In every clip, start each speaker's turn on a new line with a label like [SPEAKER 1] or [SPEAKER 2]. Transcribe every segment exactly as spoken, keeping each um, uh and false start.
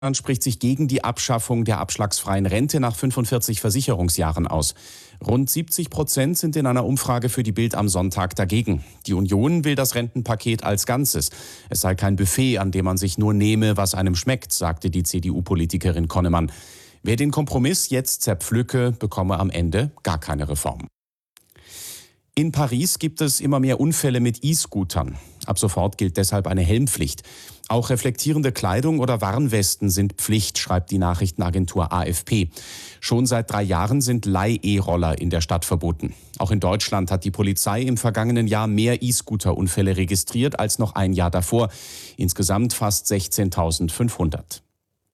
[SPEAKER 1] spricht sich gegen die Abschaffung der abschlagsfreien Rente nach fünfundvierzig Versicherungsjahren aus. Rund siebzig Prozent sind in einer Umfrage für die Bild am Sonntag dagegen. Die Union will das Rentenpaket als Ganzes. Es sei kein Buffet, an dem man sich nur nehme, was einem schmeckt, sagte die C D U-Politikerin Konnemann. Wer den Kompromiss jetzt zerpflücke, bekomme am Ende gar keine Reform. In Paris gibt es immer mehr Unfälle mit E-Scootern. Ab sofort gilt deshalb eine Helmpflicht. Auch reflektierende Kleidung oder Warnwesten sind Pflicht, schreibt die Nachrichtenagentur A F P. Schon seit drei Jahren sind Leih-E-Roller in der Stadt verboten. Auch in Deutschland hat die Polizei im vergangenen Jahr mehr E-Scooter-Unfälle registriert als noch ein Jahr davor. Insgesamt fast sechzehntausendfünfhundert.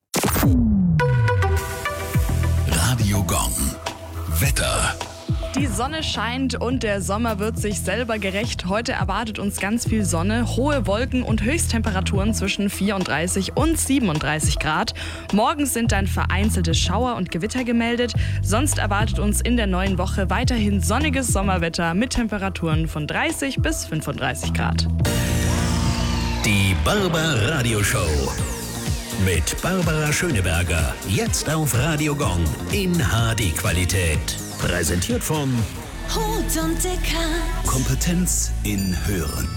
[SPEAKER 2] Radio Gong. Wetter.
[SPEAKER 3] Die Sonne scheint und der Sommer wird sich selber gerecht. Heute erwartet uns ganz viel Sonne, hohe Wolken und Höchsttemperaturen zwischen vierunddreißig und siebenunddreißig Grad. Morgens sind dann vereinzelte Schauer und Gewitter gemeldet. Sonst erwartet uns in der neuen Woche weiterhin sonniges Sommerwetter mit Temperaturen von dreißig bis fünfunddreißig Grad.
[SPEAKER 2] Die Barbar Radio Show. Mit Barbara Schöneberger. Jetzt auf Radio Gong in H D-Qualität. Präsentiert von
[SPEAKER 4] Hut und Decker.
[SPEAKER 2] Kompetenz in Hören.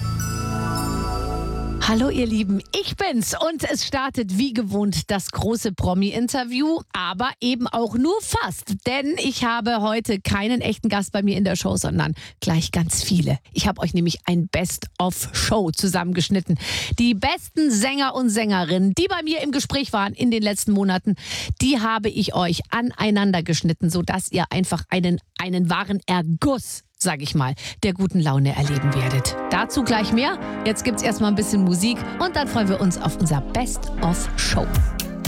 [SPEAKER 5] Hallo ihr Lieben, ich bin's und es startet wie gewohnt das große Promi-Interview, aber eben auch nur fast, denn ich habe heute keinen echten Gast bei mir in der Show, sondern gleich ganz viele. Ich habe euch nämlich ein Best-of-Show zusammengeschnitten. Die besten Sänger und Sängerinnen, die bei mir im Gespräch waren in den letzten Monaten, die habe ich euch aneinander geschnitten, sodass ihr einfach einen, einen wahren Erguss, sag ich mal, der guten Laune erleben werdet. Dazu gleich mehr. Jetzt gibt's erstmal ein bisschen Musik und dann freuen wir uns auf unser Best-of-Show.